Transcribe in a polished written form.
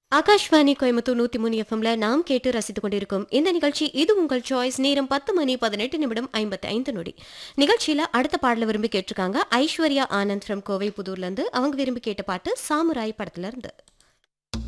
ஆகாஷ்வாணி கோயம்புத்தூர் 103 எஃப்எம்ல நாம் கேட்டு ரசித்துக் கொண்டிருக்கும் இந்த நிகழ்ச்சி இது உங்கள் சாய்ஸ். நேரம் 10 மணி 18 நிமிடம் 55 நொடி. நிகழ்ச்சியில அடுத்த பாடல விரும்பி கேட்டிருக்காங்க ஐஸ்வர்யா ஆனந்த் ஃப்ரம் கோவை புதூர்ல இருந்து. அவங்க விரும்பி கேட்ட பாட்டு சாமுராய் படத்துல இருந்து.